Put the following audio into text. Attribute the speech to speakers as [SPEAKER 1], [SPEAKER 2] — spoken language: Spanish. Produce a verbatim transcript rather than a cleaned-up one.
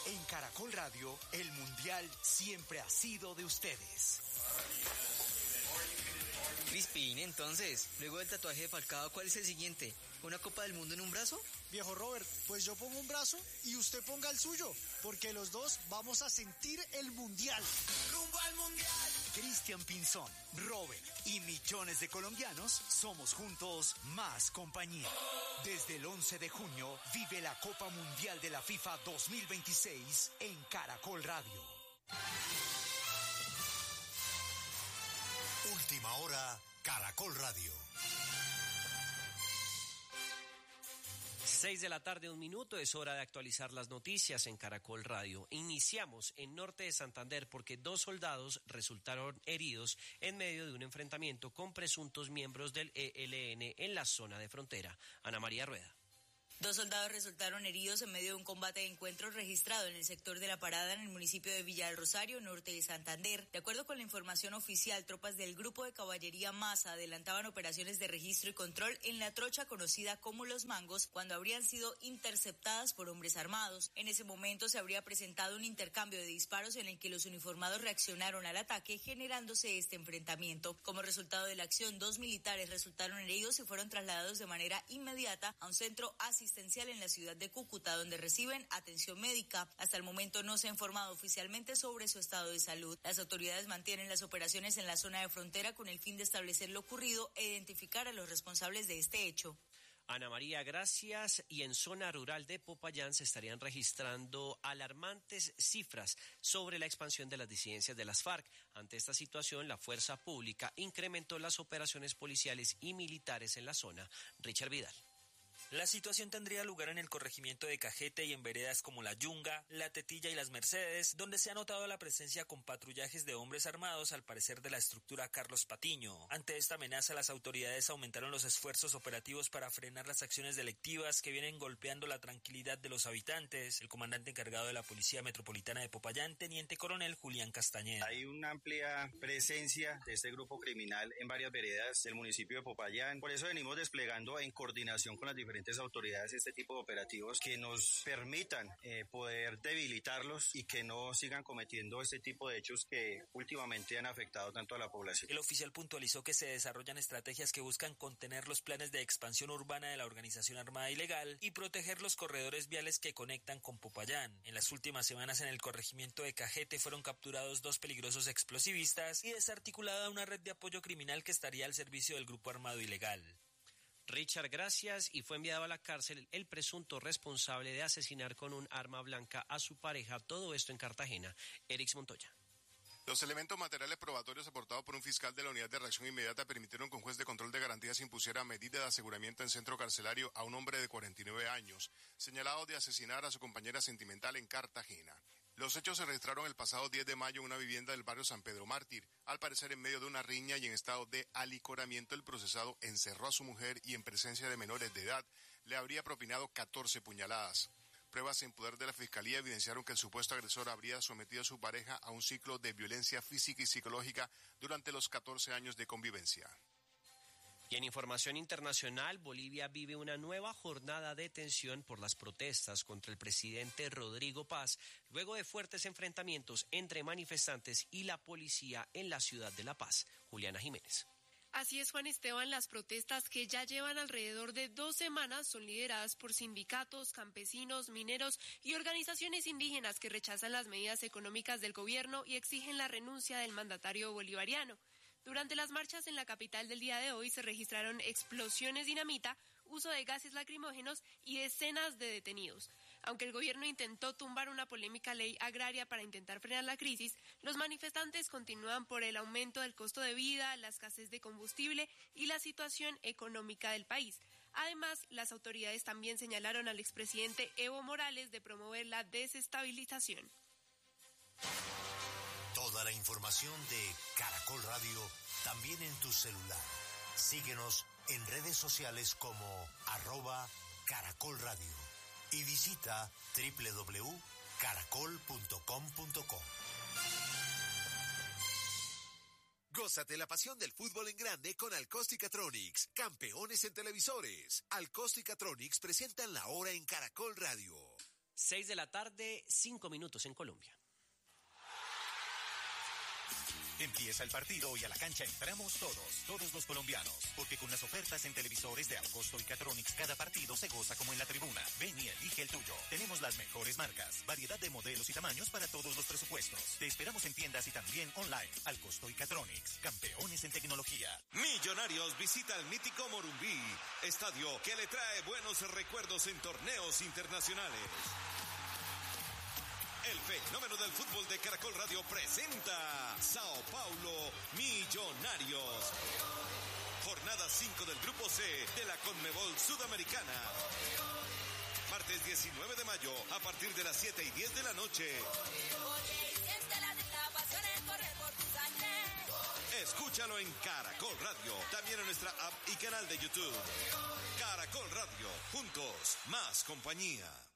[SPEAKER 1] En Caracol Radio, el Mundial siempre ha sido de ustedes.
[SPEAKER 2] Crispin, entonces, luego del tatuaje de Falcao, ¿cuál es el siguiente? ¿Una Copa del Mundo en un brazo?
[SPEAKER 3] Viejo Robert, pues yo pongo un brazo y usted ponga el suyo, porque los dos vamos a sentir el Mundial.
[SPEAKER 1] ¡Rumbo al Mundial! Cristian Pinzón, Robert y millones de colombianos somos juntos más compañía. Desde el once de junio, vive la Copa Mundial de la FIFA dos mil veintiséis en Caracol Radio.
[SPEAKER 4] Última hora, Caracol Radio.
[SPEAKER 5] Seis de la tarde, un minuto, es hora de actualizar las noticias en Caracol Radio. Iniciamos en Norte de Santander porque dos soldados resultaron heridos en medio de un enfrentamiento con presuntos miembros del E L N en la zona de frontera. Ana María Rueda.
[SPEAKER 6] Dos soldados resultaron heridos en medio de un combate de encuentros registrado en el sector de La Parada en el municipio de Villa del Rosario, norte de Santander. De acuerdo con la información oficial, tropas del Grupo de Caballería Masa adelantaban operaciones de registro y control en la trocha conocida como Los Mangos, cuando habrían sido interceptadas por hombres armados. En ese momento se habría presentado un intercambio de disparos en el que los uniformados reaccionaron al ataque, generándose este enfrentamiento. Como resultado de la acción, dos militares resultaron heridos y fueron trasladados de manera inmediata a un centro asistencial asistencial en la ciudad de Cúcuta, donde reciben atención médica. Hasta el momento no se ha informado oficialmente sobre su estado de salud. Las autoridades mantienen las operaciones en la zona de frontera con el fin de establecer lo ocurrido e identificar a los responsables de este hecho.
[SPEAKER 5] Ana María, gracias. Y en zona rural de Popayán se estarían registrando alarmantes cifras sobre la expansión de las disidencias de las FARC. Ante esta situación, la fuerza pública incrementó las operaciones policiales y militares en la zona. Richard Vidal.
[SPEAKER 7] La situación tendría lugar en el corregimiento de Cajete y en veredas como La Yunga, La Tetilla y Las Mercedes, donde se ha notado la presencia con patrullajes de hombres armados, al parecer de la estructura Carlos Patiño. Ante esta amenaza, las autoridades aumentaron los esfuerzos operativos para frenar las acciones delictivas que vienen golpeando la tranquilidad de los habitantes. El comandante encargado de la Policía Metropolitana de Popayán, teniente coronel Julián Castañeda.
[SPEAKER 8] Hay una amplia presencia de este grupo criminal en varias veredas del municipio de Popayán. Por eso venimos desplegando en coordinación con las diferentes autoridades este tipo de operativos que nos permitan eh, poder debilitarlos y que no sigan cometiendo este tipo de hechos que últimamente han afectado tanto a la población.
[SPEAKER 7] El oficial puntualizó que se desarrollan estrategias que buscan contener los planes de expansión urbana de la organización armada ilegal y proteger los corredores viales que conectan con Popayán. En las últimas semanas en el corregimiento de Cajete fueron capturados dos peligrosos explosivistas y desarticulada una red de apoyo criminal que estaría al servicio del grupo armado ilegal.
[SPEAKER 5] Richard, gracias. Y fue enviado a la cárcel el presunto responsable de asesinar con un arma blanca a su pareja. Todo esto en Cartagena. Erix Montoya.
[SPEAKER 9] Los elementos materiales probatorios aportados por un fiscal de la Unidad de Reacción Inmediata permitieron que un juez de control de garantías impusiera medida de aseguramiento en centro carcelario a un hombre de cuarenta y nueve años, señalado de asesinar a su compañera sentimental en Cartagena. Los hechos se registraron el pasado diez de mayo en una vivienda del barrio San Pedro Mártir. Al parecer, en medio de una riña y en estado de alicoramiento, el procesado encerró a su mujer y en presencia de menores de edad le habría propinado catorce puñaladas. Pruebas en poder de la Fiscalía evidenciaron que el supuesto agresor habría sometido a su pareja a un ciclo de violencia física y psicológica durante los catorce años de convivencia.
[SPEAKER 5] Y en información internacional, Bolivia vive una nueva jornada de tensión por las protestas contra el presidente Rodrigo Paz, luego de fuertes enfrentamientos entre manifestantes y la policía en la ciudad de La Paz. Juliana Jiménez.
[SPEAKER 10] Así es, Juan Esteban, las protestas que ya llevan alrededor de dos semanas son lideradas por sindicatos, campesinos, mineros y organizaciones indígenas que rechazan las medidas económicas del gobierno y exigen la renuncia del mandatario bolivariano. Durante las marchas en la capital del día de hoy se registraron explosiones dinamita, uso de gases lacrimógenos y decenas de detenidos. Aunque el gobierno intentó tumbar una polémica ley agraria para intentar frenar la crisis, los manifestantes continúan por el aumento del costo de vida, la escasez de combustible y la situación económica del país. Además, las autoridades también señalaron al expresidente Evo Morales de promover la desestabilización.
[SPEAKER 4] Toda la información de Caracol Radio también en tu celular. Síguenos en redes sociales como arroba Caracol Radio y visita doble u doble u doble u punto caracol punto com punto co.
[SPEAKER 11] Gózate la pasión del fútbol en grande con Alcóstica-Tronics, campeones en televisores. Alcóstica-Tronics presentan la hora en Caracol Radio.
[SPEAKER 5] Seis de la tarde, cinco minutos en Colombia.
[SPEAKER 12] Empieza el partido y a la cancha entramos todos, todos los colombianos, porque con las ofertas en televisores de Alcosto y Catronics cada partido se goza como en la tribuna. Ven y elige el tuyo. Tenemos las mejores marcas, variedad de modelos y tamaños para todos los presupuestos. Te esperamos en tiendas y también online. Alcosto y Catronics, campeones en tecnología.
[SPEAKER 13] Millonarios visita el mítico Morumbí, estadio que le trae buenos recuerdos en torneos internacionales. El fenómeno del fútbol de Caracol Radio presenta Sao Paulo Millonarios. Jornada cinco del Grupo C de la Conmebol Sudamericana. Martes diecinueve de mayo a partir de las siete y diez de la noche. Escúchalo en Caracol Radio, también en nuestra app y canal de YouTube. Caracol Radio, juntos, más compañía.